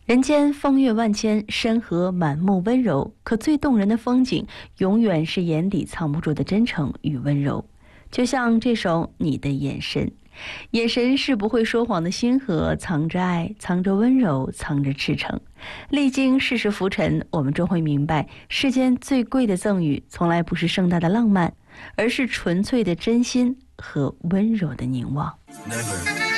人间风月万千，山河满目温柔，可最动人的风景，永远是眼底藏不住的真诚与温柔。就像这首《你的眼神》，眼神是不会说谎的星河，藏着爱，藏着温柔，藏着赤诚。历经世事浮沉，我们终会明白，世间最贵的赠予，从来不是盛大的浪漫，而是纯粹的真心和温柔的凝望。